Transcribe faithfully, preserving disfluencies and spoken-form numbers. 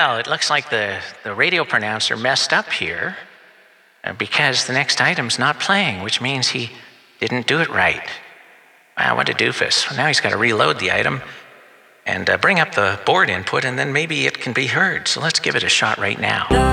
Well, it looks like the, the radio pronouncer messed up here uh, because the next item's not playing, which means he didn't do it right. Wow, what a doofus. Well, now he's got to reload the item and uh, bring up the board input, and then maybe it can be heard. So let's give it a shot right now.